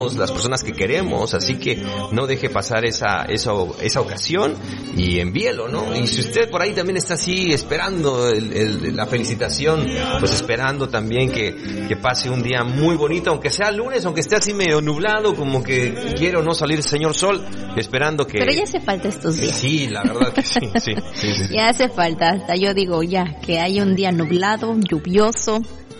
las personas que queremos, así que no deje pasar esa ocasión y envíelo, ¿no? Y si usted por ahí también está así esperando la felicitación, pues esperando también que pase un día muy bonito, aunque sea lunes, aunque esté así medio nublado, como que quiero no salir señor sol, esperando que... Pero ya hace falta estos días. Sí, la verdad que sí. Ya hace falta, hasta yo digo ya, que haya un día nublado, lluvioso,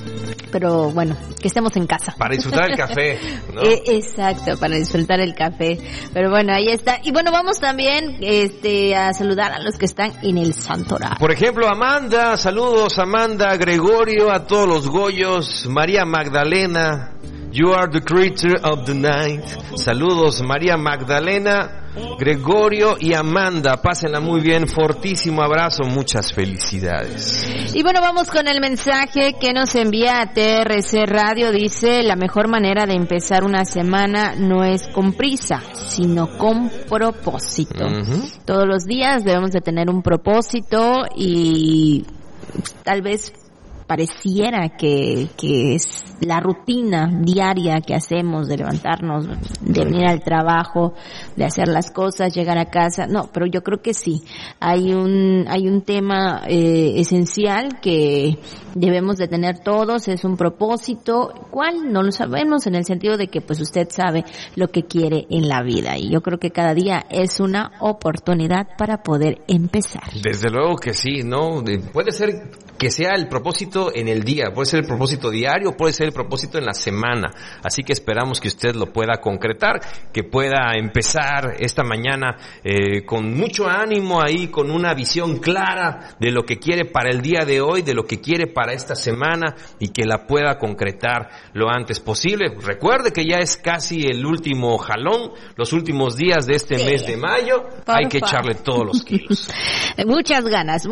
pero bueno, que estemos en casa. Para disfrutar el café, ¿no? Exacto, para disfrutar el café. Pero bueno, ahí está. Y bueno, vamos también a saludar a los que están en el santoral. Por ejemplo, Amanda, saludos Amanda, Gregorio, a todos los Goyos, María Magdalena, you are the creature of the night. Saludos María Magdalena, Gregorio y Amanda, pásenla muy bien, fortísimo abrazo, muchas felicidades. Y bueno, vamos con el mensaje que nos envía a TRC Radio. Dice, la mejor manera de empezar una semana no es con prisa, sino con propósito. Todos los días debemos de tener un propósito y tal vez pareciera que es la rutina diaria que hacemos de levantarnos, de venir al trabajo, de hacer las cosas, llegar a casa. No, pero yo creo que sí. Hay un tema esencial que debemos de tener todos, es un propósito. ¿Cuál? No lo sabemos, en el sentido de que pues usted sabe lo que quiere en la vida. Y yo creo que cada día es una oportunidad para poder empezar. Desde luego que sí, ¿no? Puede ser que sea el propósito en el día, puede ser el propósito diario, puede ser el propósito en la semana. Así que esperamos que usted lo pueda concretar, que pueda empezar esta mañana con mucho ánimo ahí, con una visión clara de lo que quiere para el día de hoy, de lo que quiere para esta semana y que la pueda concretar lo antes posible. Recuerde que ya es casi el último jalón, los últimos días de este mes de mayo. Hay que echarle todos los kilos. Muchas ganas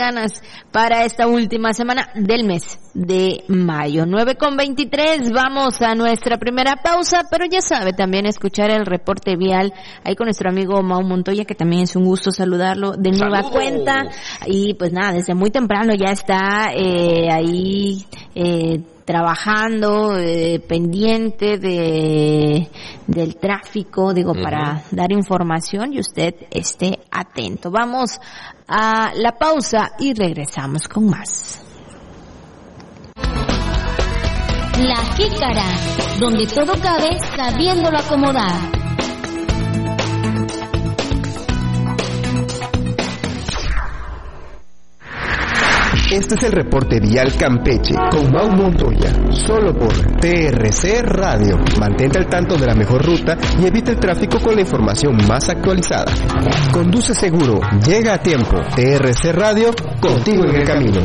para esta última semana del mes de mayo. 9:23, vamos a nuestra primera pausa, pero ya sabe también escuchar el reporte vial ahí con nuestro amigo Mau Montoya, que también es un gusto saludarlo de nueva cuenta. Y pues nada, desde muy temprano ya está ahí trabajando, pendiente del tráfico, para dar información y usted esté atento. Vamos a la pausa y regresamos con más. La Jícara, donde todo cabe sabiéndolo acomodar. Este es el reporte vial Campeche con Mau Montoya, solo por TRC Radio. Mantente al tanto de la mejor ruta y evita el tráfico con la información más actualizada. Conduce seguro, llega a tiempo. TRC Radio, contigo en el camino.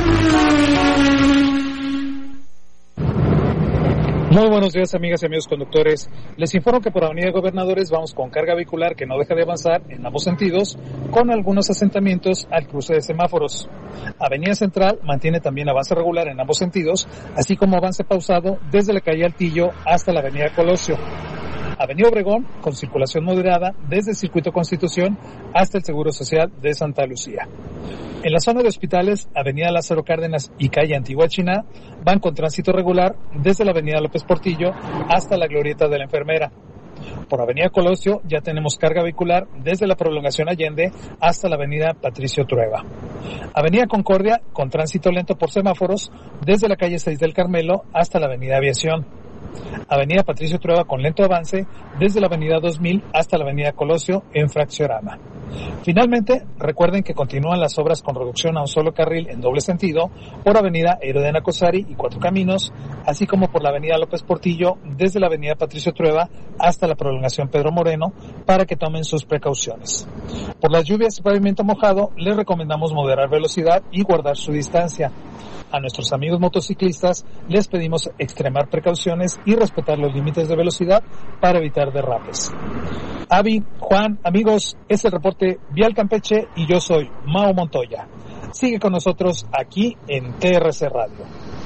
Muy buenos días, amigas y amigos conductores. Les informo que por Avenida Gobernadores vamos con carga vehicular que no deja de avanzar en ambos sentidos, con algunos asentamientos al cruce de semáforos. Avenida Central mantiene también avance regular en ambos sentidos, así como avance pausado desde la calle Altillo hasta la Avenida Colosio. Avenida Obregón con circulación moderada desde el Circuito Constitución hasta el Seguro Social de Santa Lucía. En la zona de hospitales, Avenida Lázaro Cárdenas y calle Antigua China van con tránsito regular desde la Avenida López Portillo hasta la Glorieta de la Enfermera. Por Avenida Colosio ya tenemos carga vehicular desde la prolongación Allende hasta la Avenida Patricio Trueba. Avenida Concordia con tránsito lento por semáforos desde la calle 6 del Carmelo hasta la Avenida Aviación. Avenida Patricio Trueba con lento avance desde la Avenida 2000 hasta la Avenida Colosio en Fracciorama. Finalmente, recuerden que continúan las obras con reducción a un solo carril en doble sentido por Avenida Héroe de Nacosari y Cuatro Caminos, así como por la Avenida López Portillo desde la Avenida Patricio Trueba hasta la prolongación Pedro Moreno, para que tomen sus precauciones. Por las lluvias y pavimento mojado, les recomendamos moderar velocidad y guardar su distancia. A nuestros amigos motociclistas les pedimos extremar precauciones y respetar los límites de velocidad para evitar derrapes. Avi, Juan, amigos, es el reporte Vial Campeche y yo soy Mau Montoya. Sigue con nosotros aquí en TRC Radio.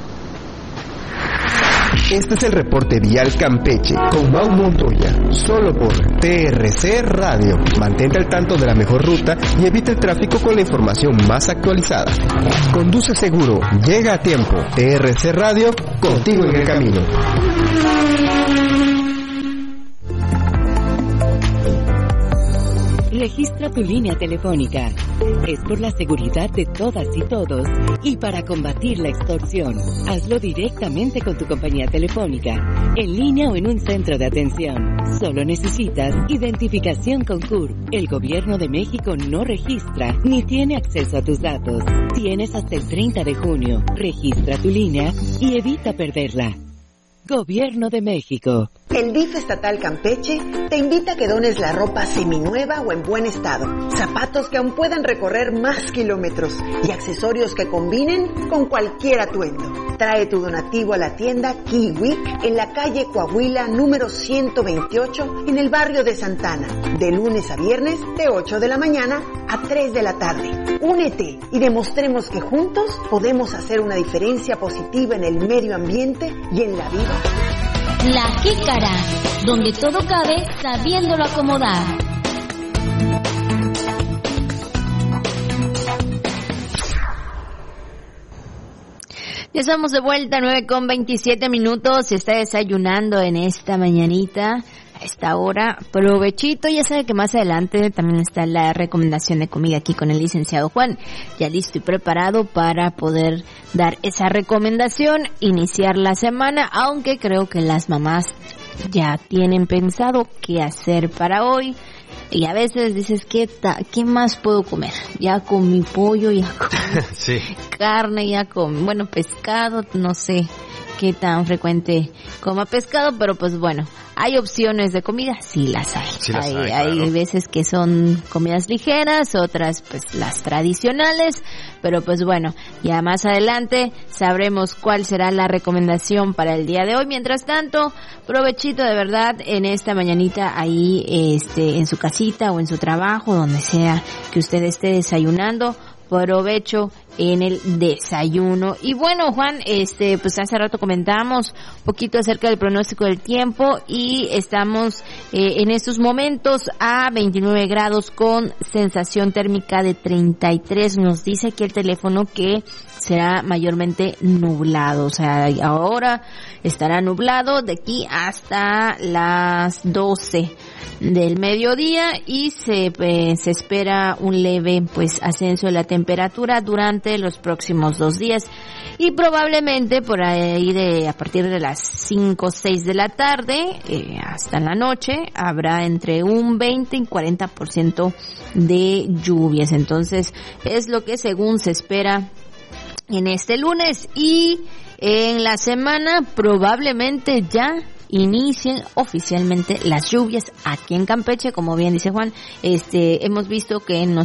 Este es el reporte vial Campeche con Mau Montoya, solo por TRC Radio. Mantente al tanto de la mejor ruta y evita el tráfico con la información más actualizada. Conduce seguro, llega a tiempo. TRC Radio, contigo en el camino. Registra tu línea telefónica. Es por la seguridad de todas y todos y para combatir la extorsión. Hazlo directamente con tu compañía telefónica, en línea o en un centro de atención. Solo necesitas identificación con CURP. El Gobierno de México no registra ni tiene acceso a tus datos. Tienes hasta el 30 de junio. Registra tu línea y evita perderla. Gobierno de México. El DIF estatal Campeche te invita a que dones la ropa seminueva o en buen estado, zapatos que aún puedan recorrer más kilómetros y accesorios que combinen con cualquier atuendo. Trae tu donativo a la tienda Kiwi en la calle Coahuila número 128 en el barrio de Santana, de lunes a viernes de 8 de la mañana a 3 de la tarde. Únete y demostremos que juntos podemos hacer una diferencia positiva en el medio ambiente y en la vida. La Jícara, donde todo cabe sabiéndolo acomodar. Ya estamos de vuelta, 9:27. Si está desayunando en esta mañanita, a esta hora, provechito. Ya sabe que más adelante también está la recomendación de comida aquí con el licenciado Juan, ya listo y preparado para poder dar esa recomendación, iniciar la semana, aunque creo que las mamás ya tienen pensado qué hacer para hoy. Y a veces dices, ¿qué más puedo comer? Ya comí pollo, ya comí sí. carne, ya comí, bueno, pescado, no sé qué tan frecuente coma pescado, pero pues bueno, ¿hay opciones de comida? Sí las hay. Sí las hay, Hay claro. veces que son comidas ligeras, otras pues las tradicionales, pero pues bueno, ya más adelante sabremos cuál será la recomendación para el día de hoy. Mientras tanto, provechito de verdad en esta mañanita ahí en su casita o en su trabajo, donde sea que usted esté desayunando. Provecho en el desayuno. Y bueno, Juan, pues hace rato comentábamos un poquito acerca del pronóstico del tiempo y estamos en estos momentos a 29 grados con sensación térmica de 33. Nos dice aquí el teléfono que será mayormente nublado, o sea, ahora estará nublado de aquí hasta las 12 del mediodía y se espera un leve pues ascenso de la temperatura durante los próximos 2 días y probablemente por ahí a partir de las 5 o 6 de la tarde hasta la noche habrá entre un 20 y 40% de lluvias. Entonces es lo que según se espera en este lunes y en la semana probablemente ya inicien oficialmente las lluvias aquí en Campeche, como bien dice Juan. Hemos visto que en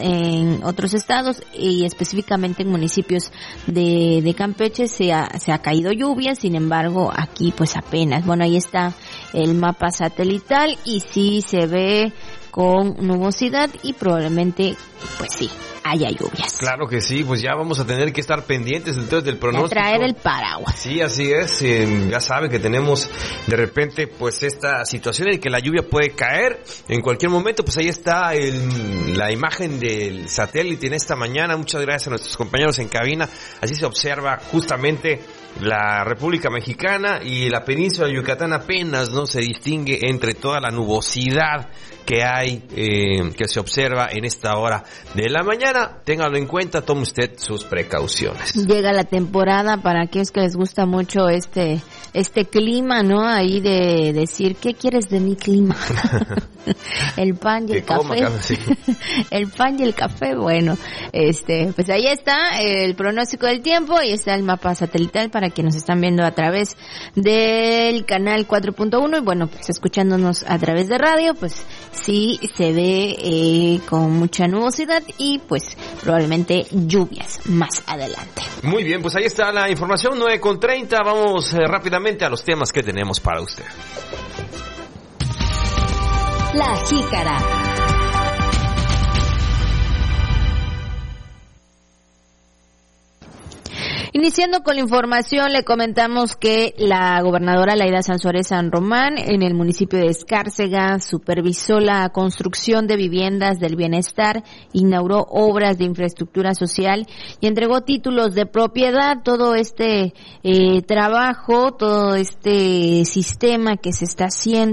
otros estados y específicamente en municipios de Campeche se ha caído lluvia, sin embargo aquí pues apenas. Bueno, ahí está el mapa satelital y sí se ve con nubosidad y probablemente pues sí haya lluvias. Claro que sí, pues ya vamos a tener que estar pendientes entonces del pronóstico. A traer el paraguas. Sí, así es. Ya saben que tenemos de repente pues esta situación en que la lluvia puede caer en cualquier momento. Pues ahí está la imagen del satélite en esta mañana. Muchas gracias a nuestros compañeros en cabina. Así se observa justamente la República Mexicana y la península de Yucatán. Apenas no se distingue entre toda la nubosidad que hay, que se observa en esta hora de la mañana. Téngalo en cuenta, tome usted sus precauciones. Llega la temporada para aquellos que les gusta mucho este clima, ¿no? Ahí de decir, ¿qué quieres de mi clima? El pan y el café. Sí. El pan y el café, bueno, pues ahí está el pronóstico del tiempo y está el mapa satelital para quienes nos están viendo a través del canal 4.1 y bueno, pues escuchándonos a través de radio, pues sí se ve con mucha nubosidad y pues probablemente lluvias más adelante. Muy bien, pues ahí está la información, 9:30. Vamos rápidamente a los temas que tenemos para usted. La Jícara. Iniciando con la información, le comentamos que la gobernadora Laida Sansores San Román en el municipio de Escárcega supervisó la construcción de viviendas del bienestar, inauguró obras de infraestructura social y entregó títulos de propiedad. Todo este trabajo, todo este sistema que se está haciendo